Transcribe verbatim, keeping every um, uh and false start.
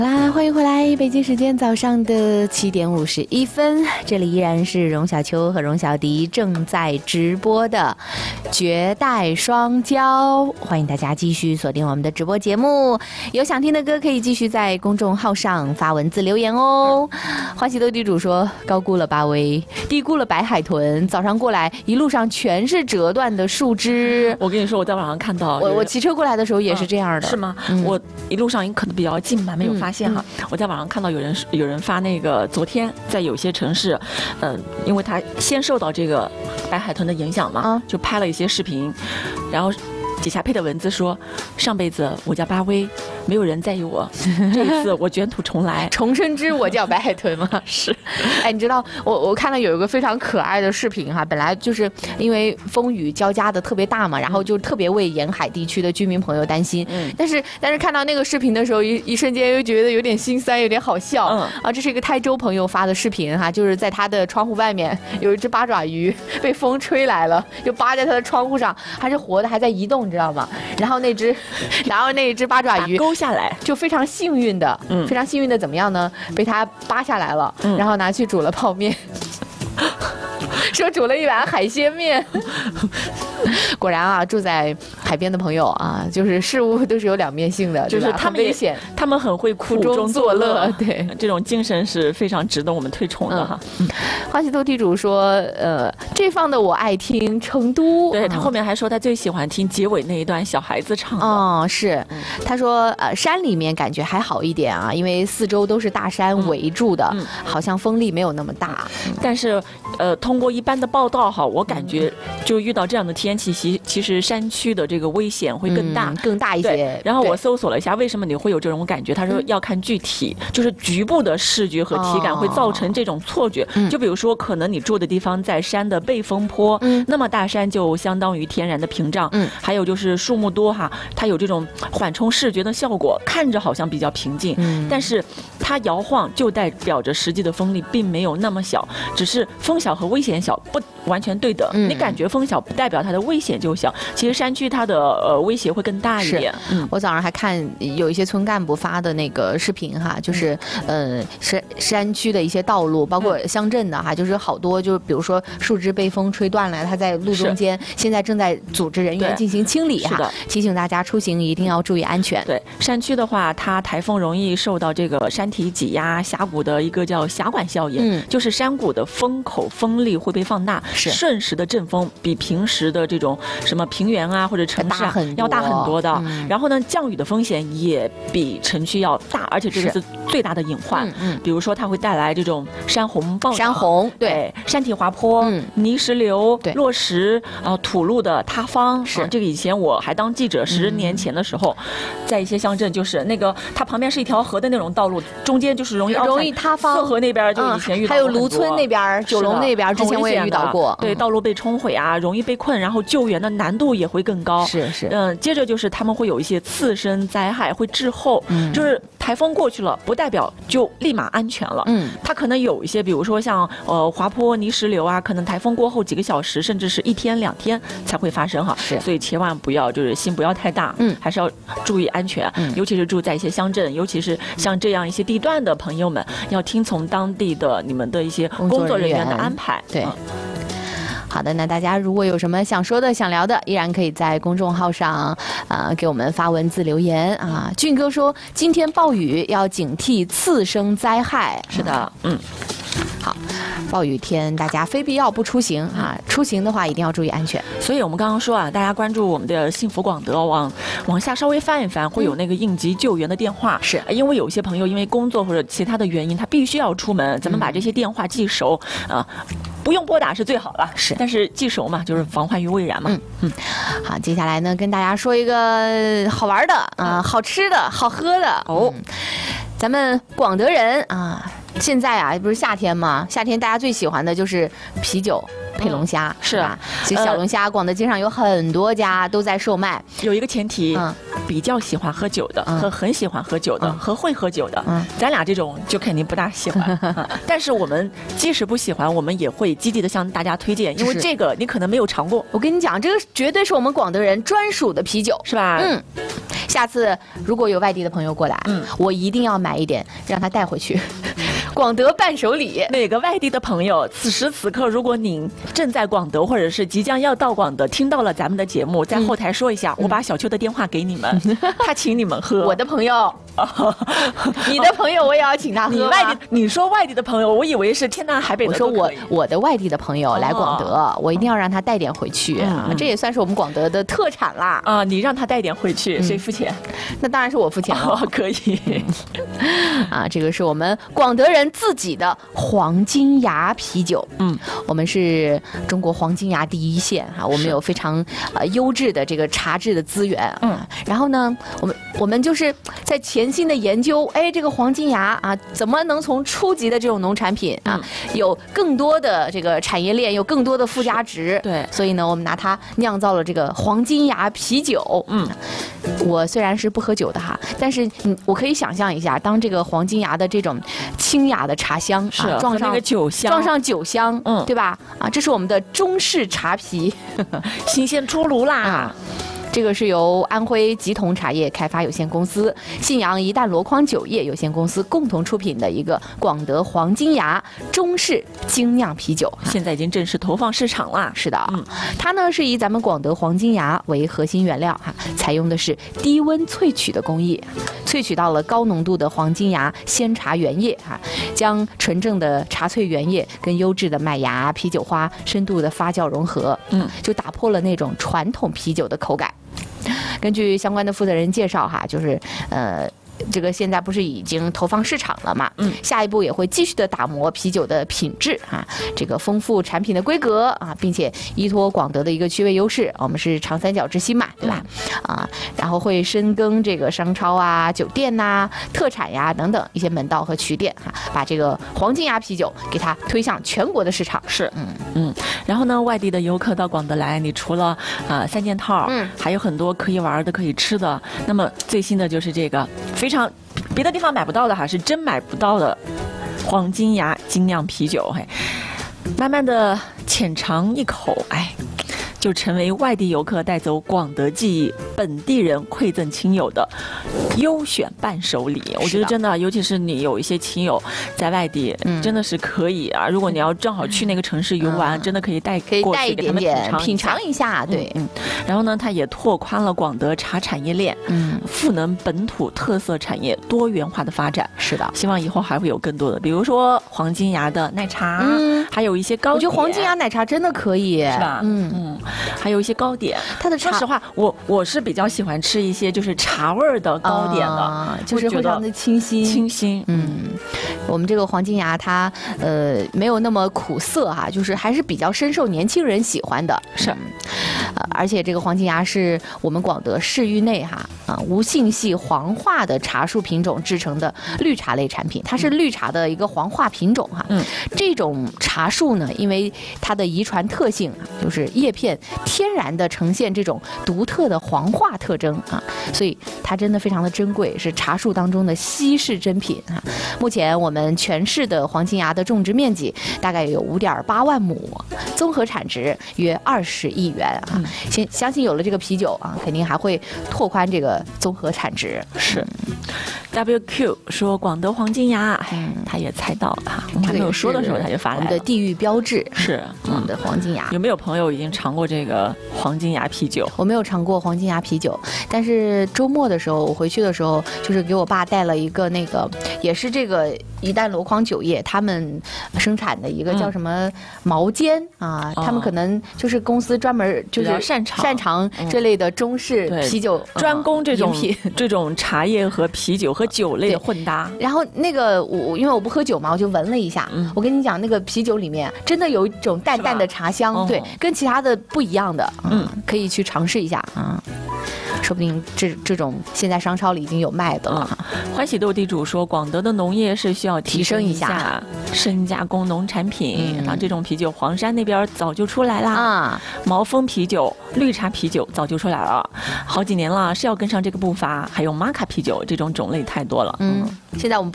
好啦，欢迎回来！北京时间早上的七点五十一分，这里依然是荣小秋和荣小迪正在直播的绝代双骄，欢迎大家继续锁定我们的直播节目。有想听的歌可以继续在公众号上发文字留言哦。欢喜斗地主说高估了巴威，低估了白海豚，早上过来一路上全是折断的树枝。 我跟你说，我在网上看到， 我我骑车过来的时候也是这样的， 嗯、是吗？ 嗯、 我一路上可能比较近吧，没有发现哈。嗯嗯、我在网上看到有人有人发那个，昨天在有些城市，嗯、呃，因为他先受到这个白海豚的影响嘛，嗯、就拍了一些视频，然后底下配的文字说：上辈子我叫巴威，没有人在意我，这一次我卷土重来。 重生之我叫白海豚吗？ 是。 哎，你知道我我看到有一个非常可爱的视频哈，本来就是因为风雨交加的特别大嘛，然后就特别为沿海地区的居民朋友担心。嗯。但是但是看到那个视频的时候，一一瞬间又觉得有点心酸，有点好笑。嗯。啊，这是一个台州朋友发的视频哈，就是在他的窗户外面有一只八爪鱼被风吹来了，就扒在他的窗户上，还是活的，还在移动，你知道吗？然后那只，然后那只八爪鱼勾下来， 就非常幸运的，嗯，非常幸运的怎么样呢？被他扒下来了，嗯、然后拿去煮了泡面。说煮了一碗海鲜面。果然啊，住在海边的朋友啊，就是事物都是有两面性的， 就是他们危险，他们很会苦中作乐， 对， 这种精神是非常值得我们推崇的哈。 嗯、花西斗地主说，呃，这放的我爱听成都， 对他后面还说他最喜欢听结尾那一段小孩子唱的。 哦，是，他说呃山里面感觉还好一点啊，因为四周都是大山围住的，嗯、好像风力没有那么大。 嗯、但是呃，通过一般的报道哈，我感觉就遇到这样的天气，其其实山区的这个危险会更大， 嗯、更大一些。 然后我搜索了一下，为什么你会有这种感觉？他说要看具体，嗯、就是局部的视觉和体感会造成这种错觉。哦、就比如说，可能你住的地方在山的背风坡，嗯、那么大山就相当于天然的屏障。嗯，还有就是树木多哈，它有这种缓冲视觉的效果，看着好像比较平静，嗯、但是它摇晃就代表着实际的风力并没有那么小，只是风小和危险小不完全对等。嗯、你感觉风小不代表它的危险就小，其实山区它的呃威胁会更大一点。 嗯，我早上还看有一些村干部发的那个视频哈，就是呃山山区的一些道路，包括乡镇的哈，就是好多就是比如说树枝被风吹断了，它在路中间，现在正在组织人员进行清理哈，提醒大家出行一定要注意安全。 对，山区的话，它台风容易受到这个山体挤压峡谷的一个叫峡管效应，嗯、就是山谷的风口风力会被放大，瞬时的阵风比平时的这种什么平原啊或者城市啊要大很多的。嗯、然后呢，降雨的风险也比城区要大，而且这个是最大的隐患。嗯嗯、比如说，它会带来这种山洪暴涨、 山洪对山体滑坡、嗯、泥石流、落石，然后土路的塌方。是、啊、这个以前我还当记者，十年前的时候，嗯、在一些乡镇，就是那个它旁边是一条河的那种道路，中间就是容易容易塌方。 汾河那边就以前遇到过很多、嗯、 还有芦村那边、九龙那边，之前我也遇到过。 对，道路被冲毁啊，容易被困，然后救援的难度也会更高。 是是， 嗯，接着就是他们会有一些次生灾害会滞后，嗯、就是台风过去了，不代表就立马安全了。嗯，它可能有一些，比如说像呃滑坡、泥石流啊，可能台风过后几个小时，甚至是一天两天才会发生哈。 是， 所以千万不要就是心不要太大，嗯，还是要注意安全，嗯、尤其是住在一些乡镇，尤其是像这样一些地段的朋友们，要听从当地的你们的一些工作人员的安排。 对。嗯好的，那大家如果有什么想说的、想聊的，依然可以在公众号上，呃，给我们发文字留言啊。俊哥说，今天暴雨要警惕次生灾害。 是的，嗯。 好，暴雨天大家非必要不出行啊，出行的话一定要注意安全。 所以我们刚刚说啊，大家关注我们的幸福广德，往往下稍微翻一翻，会有那个应急救援的电话。是、嗯、因为有些朋友因为工作或者其他的原因，他必须要出门，咱们把这些电话记熟、嗯、啊。不用拨打是最好了， 是， 但是记熟嘛，就是防患于未然嘛。嗯嗯，好，接下来呢，跟大家说一个好玩的啊、呃，好吃的好喝的哦。嗯、咱们广德人啊， 现在啊，不是夏天吗？夏天大家最喜欢的就是啤酒配龙虾，嗯、是吧？其实小龙虾，广德街上有很多家都在售卖。 有一个前提，嗯，比较喜欢喝酒的、嗯、和很喜欢喝酒的、嗯、和会喝酒的，嗯，咱俩这种就肯定不大喜欢。嗯、但是我们即使不喜欢，我们也会积极的向大家推荐，因为这个你可能没有尝过。 我跟你讲，这个绝对是我们广德人专属的啤酒， 是吧？ 嗯。下次如果有外地的朋友过来，嗯，我一定要买一点，让他带回去。广德伴手礼。 哪个外地的朋友，此时此刻，如果您正在广德，或者是即将要到广德，听到了咱们的节目，在后台说一下，嗯、我把小邱的电话给你们，嗯、他请你们喝。 我的朋友。你的朋友我也要请他喝。 你外地，你说外地的朋友，我以为是天南海北的。 我说我我的外地的朋友来广德，哦、我一定要让他带点回去啊，嗯、这也算是我们广德的特产啦。 啊，你让他带点回去，嗯、谁付钱？ 那当然是我付钱了。 哦、可以。 啊，这个是我们广德人自己的黄金芽啤酒。嗯，我们是中国黄金芽第一线哈，我们有非常呃优质的这个茶质的资源。嗯，然后呢，我们我们就是在前。全新的研究，哎，这个黄金芽啊，怎么能从初级的这种农产品啊，嗯、有更多的这个产业链，有更多的附加值？ 对， 所以呢，我们拿它酿造了这个黄金芽啤酒。嗯，我虽然是不喝酒的哈，但是嗯，我可以想象一下，当这个黄金芽的这种清雅的茶香是、 啊、撞上那个酒香， 撞上酒香，嗯，对吧？啊，这是我们的中式茶啤， 新鲜出炉啦！ 啊这个是由安徽吉同茶叶开发有限公司、信阳一旦箩筐酒业有限公司共同出品的一个广德黄金芽中式精酿啤酒， 现在已经正式投放市场啦。 是的，嗯，它呢是以咱们广德黄金芽为核心原料哈，采用的是低温萃取的工艺，萃取到了高浓度的黄金芽鲜茶原液哈，将纯正的茶萃原液跟优质的麦芽、啤酒花深度的发酵融合，嗯，就打破了那种传统啤酒的口感。根据相关的负责人介绍哈，就是呃。这个现在不是已经投放市场了嘛？嗯，下一步也会继续的打磨啤酒的品质啊，这个丰富产品的规格啊，并且依托广德的一个区位优势，我们是长三角之心嘛，对吧？嗯、啊，然后会深耕这个商超啊、酒店呐、啊、特产呀等等一些门道和渠店哈、啊，把这个黄金芽啤酒给它推向全国的市场。 是，嗯嗯。然后呢，外地的游客到广德来，你除了啊、呃、三件套，嗯，还有很多可以玩的、可以吃的。那么最新的就是这个非常。别的地方买不到的哈，是真买不到的黄金芽精酿啤酒，嘿，慢慢的浅尝一口，哎，就成为外地游客带走广德记忆、本地人馈赠亲友的优选伴手礼。我觉得真的，尤其是你有一些亲友在外地，嗯、真的是可以啊。如果你要正好去那个城市游玩，嗯、真的可以带可以带一点点品尝一下，对。 嗯。然后呢，它也拓宽了广德茶产业链，嗯，赋能本土特色产业多元化的发展。 是的， 希望以后还会有更多的，比如说黄金芽的奶茶，嗯，还有一些糕点。 我觉得黄金芽奶茶真的可以， 是吧？嗯嗯。还有一些糕点，它的说实话，我我是比较喜欢吃一些就是茶味儿的糕点的， 啊、就是非常的清新， 清新。 嗯，我们这个黄金芽它呃没有那么苦涩哈，就是还是比较深受年轻人喜欢的。 是， 呃，而且这个黄金芽是我们广德市域内哈啊无性系黄化的茶树品种制成的绿茶类产品，它是绿茶的一个黄化品种哈。嗯，这种茶树呢，因为它的遗传特性就是叶片天然的呈现这种独特的黄化特征啊，所以它真的非常的珍贵，是茶树当中的稀世珍品啊。目前我们全市的黄金芽的种植面积大概有五点八万亩，综合产值约二十亿元啊。相相信有了这个啤酒啊，肯定还会拓宽这个综合产值。 是 ，W Q 说广德黄金芽，嗯，他也猜到了哈，我们还没有说的时候他就发来了。 我们的地域标志是我们的黄金芽。 有没有朋友已经尝过这个黄金芽啤酒？ 我没有尝过黄金芽啤酒，但是周末的时候我回去的时候，就是给我爸带了一个那个，也是这个一旦箩筐酒业他们生产的一个叫什么毛尖、嗯、啊，他们可能就是公司专门就是擅长擅长这类的中式啤酒， 嗯、专攻这种这种茶叶和啤酒和酒类的混搭。 然后那个我因为我不喝酒嘛，我就闻了一下，嗯、我跟你讲，那个啤酒里面真的有一种淡淡的茶香，对，跟其他的不一样的，嗯，可以去尝试一下啊。 说不定这这种现在商超里已经有卖的了。 嗯、欢喜豆地主说，广德的农业是需要提升一下深加工农产品，嗯、然后这种啤酒黄山那边早就出来啦，啊、毛峰啤酒、绿茶啤酒早就出来了，好几年了，是要跟上这个步伐。还有玛卡啤酒这种种类太多了， 嗯，现在我们。